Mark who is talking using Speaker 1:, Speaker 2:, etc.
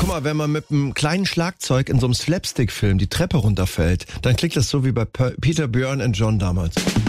Speaker 1: mal, wenn man mit einem kleinen Schlagzeug in so einem Slapstick-Film die Treppe runterfällt, dann klingt das so wie bei Peter, Björn und John damals.